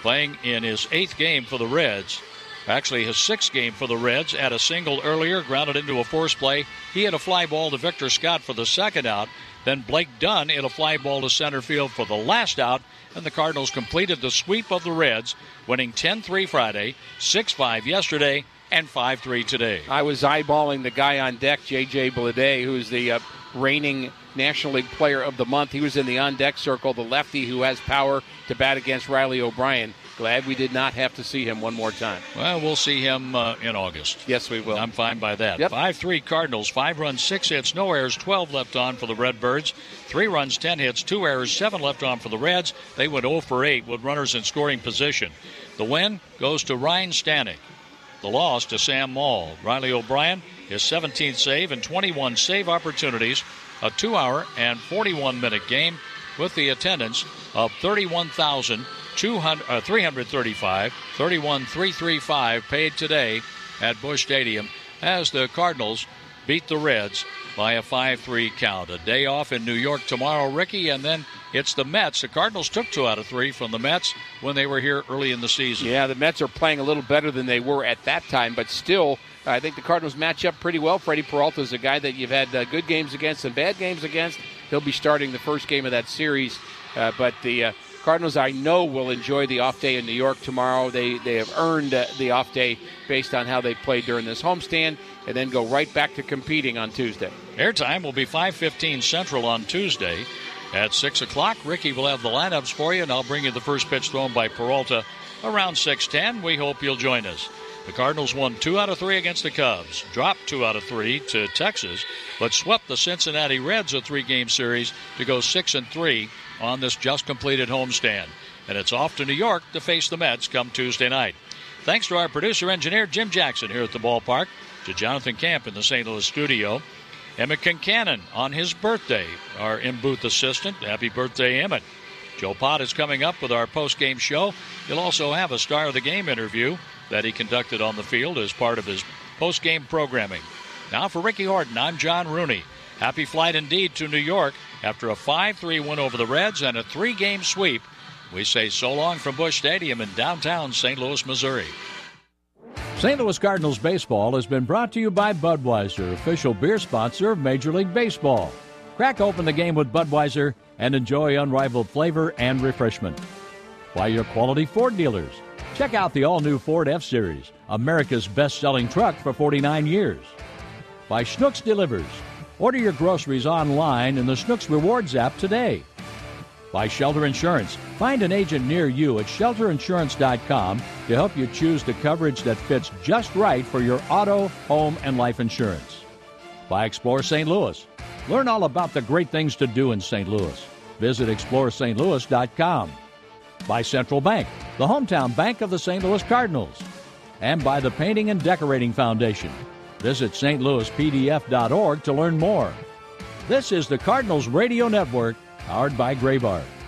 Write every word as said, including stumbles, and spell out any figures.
playing in his eighth game for the Reds. Actually, his sixth game for the Reds. Had a single earlier, grounded into a force play. He had a fly ball to Victor Scott for the second out. Then Blake Dunn hit a fly ball to center field for the last out. And the Cardinals completed the sweep of the Reds, winning ten three Friday, six five yesterday, and five three today. I was eyeballing the guy on deck, J J Bleday, who's the uh, reigning National League Player of the Month. He was in the on-deck circle, the lefty who has power to bat against Riley O'Brien. Glad we did not have to see him one more time. Well, we'll see him uh, in August. Yes, we will. I'm fine by that. Yep. five three Cardinals, five runs, six hits, no errors, twelve left on for the Redbirds. three runs, ten hits, two errors, seven left on for the Reds. They went oh for eight with runners in scoring position. The win goes to Ryan Stanek. The loss to Sam Maul. Riley O'Brien, his seventeenth save and twenty-one save opportunities. A two-hour and forty-one minute game with the attendance of thirty-one thousand three hundred thirty-five, thirty-one thousand three hundred thirty-five paid today at Busch Stadium as the Cardinals beat the Reds by a five three count. A day off in New York tomorrow, Ricky, and then it's the Mets. The Cardinals took two out of three from the Mets when they were here early in the season. Yeah, the Mets are playing a little better than they were at that time, but still, I think the Cardinals match up pretty well. Freddie Peralta is a guy that you've had uh, good games against and bad games against. He'll be starting the first game of that series, uh, but the uh, Cardinals, I know, will enjoy the off day in New York tomorrow. They they have earned uh, the off day based on how they played during this homestand, and then go right back to competing on Tuesday. Airtime will be five fifteen Central on Tuesday. At six o'clock, Ricky will have the lineups for you, and I'll bring you the first pitch thrown by Peralta around six ten. We hope you'll join us. The Cardinals won two out of three against the Cubs, dropped two out of three to Texas, but swept the Cincinnati Reds a three-game series to go six and three on this just-completed homestand. And it's off to New York to face the Mets come Tuesday night. Thanks to our producer-engineer, Jim Jackson, here at the ballpark, to Jonathan Camp in the Saint Louis studio, Emmett Kincannon on his birthday, our in-booth assistant. Happy birthday, Emmett. Joe Pott is coming up with our post-game show. He'll also have a Star of the Game interview that he conducted on the field as part of his post-game programming. Now for Ricky Horton, I'm John Rooney. Happy flight indeed to New York after a five three win over the Reds and a three-game sweep. We say so long from Busch Stadium in downtown Saint Louis, Missouri. Saint Louis Cardinals baseball has been brought to you by Budweiser, official beer sponsor of Major League Baseball. Crack open the game with Budweiser and enjoy unrivaled flavor and refreshment. By your quality Ford dealers. Check out the all-new Ford F-Series, America's best-selling truck for forty-nine years. By Schnucks Delivers. Order your groceries online in the Schnucks Rewards app today. By Shelter Insurance. Find an agent near you at shelter insurance dot com to help you choose the coverage that fits just right for your auto, home, and life insurance. By Explore Saint Louis. Learn all about the great things to do in Saint Louis. Visit explore st louis dot com. By Central Bank, the hometown bank of the Saint Louis Cardinals. And by the Painting and Decorating Foundation. Visit st louis p d f dot org to learn more. This is the Cardinals Radio Network, powered by Graybar.